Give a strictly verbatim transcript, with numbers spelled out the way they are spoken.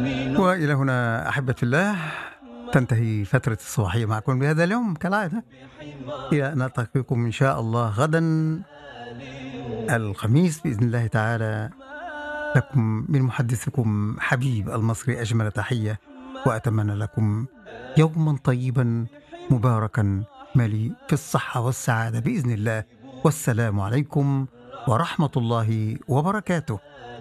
وإلى هنا أحبة الله تنتهي فترة الصباحية معكم بهذا اليوم كالعادة، إلى أن نلتقيكم إن شاء الله غدا الخميس بإذن الله تعالى. لكم من محدثكم حبيب المصري أجمل تحية، وأتمنى لكم يوما طيبا مباركا مليء في الصحة والسعادة بإذن الله. والسلام عليكم ورحمة الله وبركاته.